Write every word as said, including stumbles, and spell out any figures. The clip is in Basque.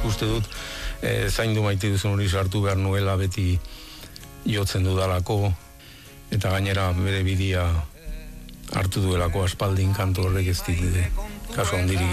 uste dut e, zaindu maite duzun hori sartu behar nuela beti jotzen dudalako, eta gainera bere bidea hartu duelako aspaldin kantu horrek ez dit kasu handirik